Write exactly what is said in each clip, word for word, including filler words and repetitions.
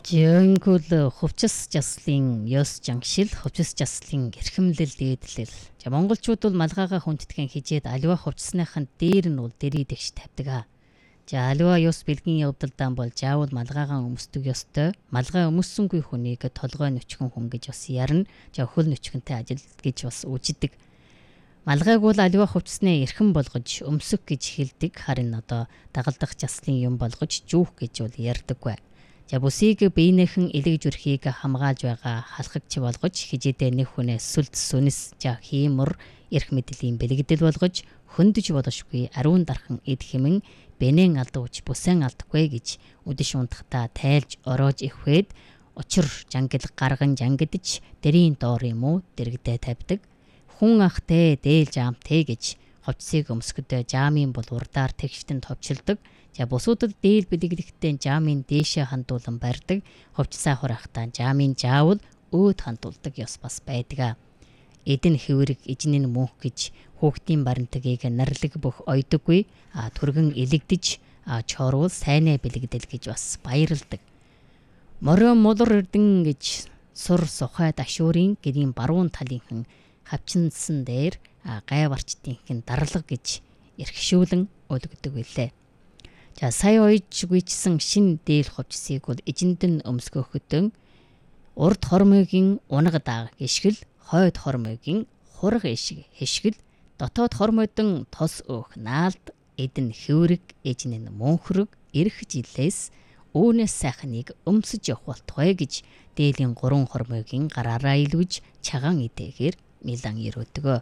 Жингүүл хувцас жаслын ёс жангшил хувцас жаслын эрхэмлэл дээдлэл. За монголчууд бол малгайгаа хүндэтгэн хижээд аливаа хувцасныхын дээр нь бол дэрий дэгш тавьдаг. За аливаа ёс бэлгийн явдалдаан бол заавал малгайгаа өмсдөг ёстой. Малгай өмссөнгүй хүнийг толгой нөчгөн хүн гэж бас ярина. За хөл нөчгөнтэй ажил гэж бас үжидэг. Малгайг бол аливаа хувцасны эрхэм болгож өмсөх гэж хэлдэг. Харин одоо дагалдах заслын юм болгож жүүх гэж бол ярьдаггүй. За бүсийг биенийхэн элэг зүрхийг хамгаалж байгаа халахч болгож хижээдээ нэг хүнээс сүлд сүнс за хиймөр эрх мэдлийн бэлэгдэл болгож хөндөж болошгүй ариун дархан эд хэмэн бэнэн алдууч бүсэн алдахгүй гэж үдэш унтахтаа тайлж ороож ихвээд учир жангил гарган жангидж дэрийн доор юм уу дэрэгдээ тавьдаг хүн ахтэй дээл жаамтэй гэж хувцсыг өмсгөдөө жаамын бол урдаар тэгштэн товчилдог. За бусуудад дээл бэлэглэхтээ жаамын дээшээ хандуулан барьдаг. Хувцсаа хураахтаа жаамын заавал өөд хандуулдаг ёс бас байдаг. Эдэн хэврэг эжнийн мөнх гэж хүүхдийн баримтгийг нарлаг бөх ойдоггүй а түргэн элэгдэж а чорвол сайнаа бэлэгдэл гэж бас баярлдаг. Морио мулур эрдэн гэж сур сухай дашуурын гэрийн баруун талынхан хавчинсан дээр гай барчдынхын дарлаг гэж эрхшүүлэн өлгдөг билээ. За сая ойж гүйчсэн шин дээл хувцсыг бол эжэндэн өмсгөхөдөн урд хормойгийн унаг дааг ишгэл хойд хормойгийн хураг ишг хишгэл дотоод хормойдон тос өөх наалд эдэн хэврэг эжнэн мөнхрөг эрх жилээс үүнээс сайхныг өмсөж явах болтугай гэж дээлийн гурван хормойгийн гараараа илвэж чагаан идэгээр милан ирөөдгөө.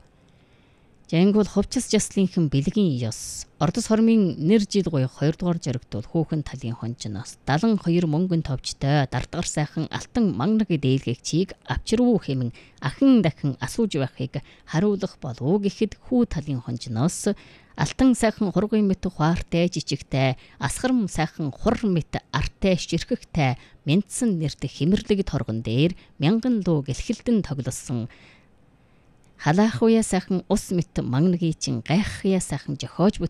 Жангул хувцас жаслынхан бэлгийн ёс. Ордос хормын нэр жил гоёх хоёрдугаар зоригт бол хүүхэн талын хонжноос дадан хоёр мөнгөн товчтой дардгар сайхан алтан мангаг дээлгэгчийг авчирвуу хэмэн ахин дахин асууж байхыг хариулах болов гэхэд хүү талын хонжноос алтан сайхан хургийн мэт хуаартай жижигтэй асгарм сайхан хур мэт артай ширхэгтэй мэдсэн нэрт химэрлэг торгон дээр мянган луу гэлхэлдэн тоглосон халаах уяа сайхан ус мэт магнагийн чин гайхахяа сайхан жохоож